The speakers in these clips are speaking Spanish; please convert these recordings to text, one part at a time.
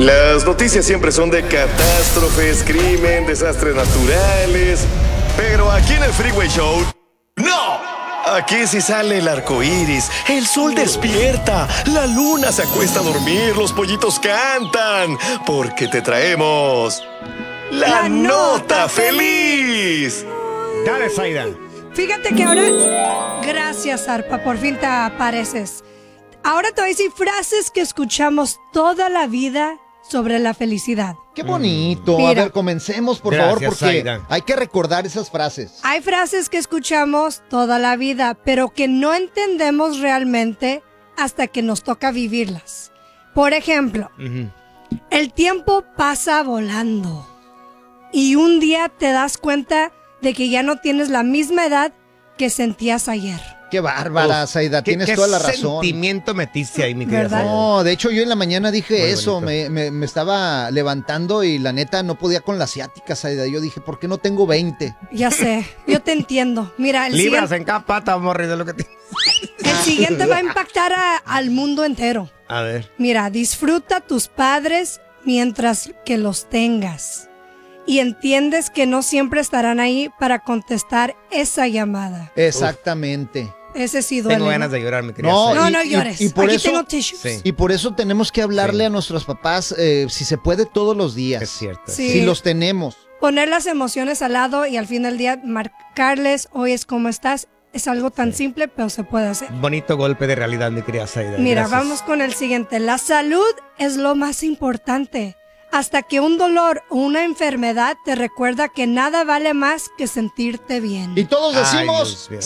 Las noticias siempre son de catástrofes, crimen, desastres naturales. Pero aquí en el Freeway Show, ¡no! Aquí sí sale el arco iris, el sol despierta, la luna se acuesta a dormir, los pollitos cantan, porque te traemos la nota feliz. Dale, Zaida. Fíjate que ahora, gracias, Arpa, por fin te apareces. Ahora te voy a decir frases que escuchamos toda la vida sobre la felicidad. Qué bonito. Mira. A ver, comencemos, por Gracias, favor, porque Zaida. hay que recordar esas frases. Hay frases que escuchamos toda la vida, pero que no entendemos realmente hasta que nos toca vivirlas. Por ejemplo, el tiempo pasa volando y un día te das cuenta de que ya no tienes la misma edad que sentías ayer. Qué bárbara, Zaida, tienes toda la razón. ¿Qué sentimiento metiste ahí, mi querida ¿Verdad? Zaida? No, de hecho yo en la mañana dije Muy eso, bonito. me estaba levantando y la neta no podía con la ciática, Zaida. Yo dije, ¿por qué no tengo 20? Ya sé, yo te entiendo. Mira, Libras en cada pata, morri, de lo que tienes. el siguiente va a impactar al mundo entero. A ver. Mira, disfruta a tus padres mientras que los tengas. Y entiendes que no siempre estarán ahí para contestar esa llamada. Exactamente. Ese sí duele. Tengo ¿no? ganas de llorar, mi querida No, Zaida. No llores. y por Aquí eso- tengo tissues. Sí. Y por eso tenemos que hablarle Sí. a nuestros papás, si se puede, todos los días. Es cierto. Sí. Si los tenemos. Poner las emociones al lado y al fin del día marcarles, hoy es como estás. Es algo tan simple, pero se puede hacer. Bonito golpe de realidad, mi querida Zaida. Mira, Gracias. vamos con el siguiente. La salud es lo más importante. Hasta que un dolor o una enfermedad te recuerda que nada vale más que sentirte bien. Y todos Ay, decimos, Dios mío.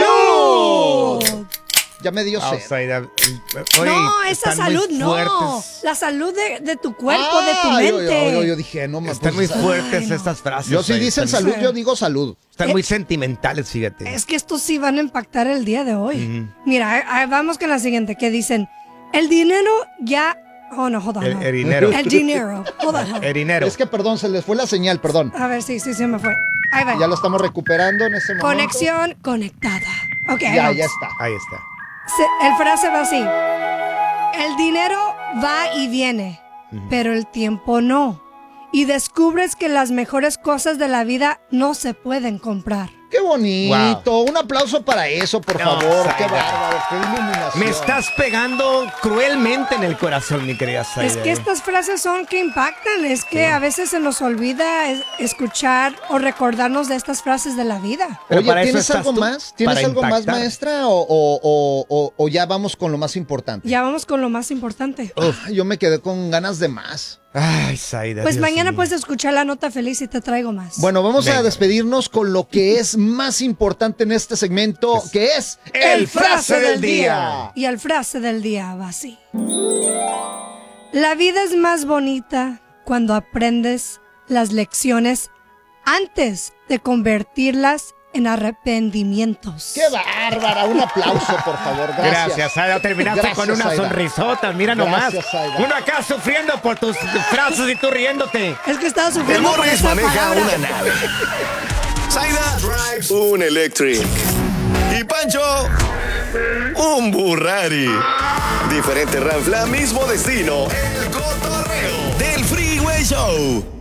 ¡salud! Ya me dio Ah, sed. Zaida, hoy No, esa están muy salud no. fuertes. La salud de tu cuerpo, de tu mente. Yo dije, no me Están muy fuertes Ay, no. estas frases. Yo si Zaida. dicen Están- salud, yo digo salud. Están muy sentimentales, fíjate. Es que estos sí van a impactar el día de hoy. Mira, vamos con la siguiente, que dicen, el dinero ya... Oh, no, hold on. no. El dinero. El dinero. Hold on, hold on. El dinero. Es que, perdón, se les fue la señal, perdón. A ver, sí, se me fue. Ahí va. Ya lo estamos recuperando en este momento. Conexión conectada. Ok, ahí Ya, vamos. ya está. Ahí está. El frase va así. El dinero va y viene, pero el tiempo no. Y descubres que las mejores cosas de la vida no se pueden comprar. ¡Qué bonito! Un aplauso para eso, por No, favor. Zaida. ¡Qué bárbaro! ¡Qué iluminación! Me estás pegando cruelmente en el corazón, mi querida Zaida. Es que estas frases son que impactan, es que a veces se nos olvida escuchar o recordarnos de estas frases de la vida. Pero Oye, para eso ¿tienes estás algo tú, más? ¿Tienes para algo más, impactar. maestra? ¿O ya vamos con lo más importante? Ya vamos con lo más importante. Yo me quedé con ganas de más. Ay, Zaida. Pues Dios mañana mío. puedes escuchar la nota feliz y te traigo más. Bueno, vamos a Venga. despedirnos con lo que es más importante en este segmento, que es el frase del día. Y el frase del día va así. La vida es más bonita cuando aprendes las lecciones antes de convertirlas en arrepentimientos. ¡Qué bárbara! Un aplauso, por favor. Gracias. Gracias, Zaida. Terminaste Gracias, con una Zaida. sonrisota. Mira nomás. Gracias, Zaida. Uno acá sufriendo por tus frases y tú riéndote. Es que estaba El sufriendo por Morris esa maneja palabra. una nave. Zaida drives un Electric. Y Pancho, un Burrari. Diferente ranfla, mismo destino. El cotorreo del Freeway Show.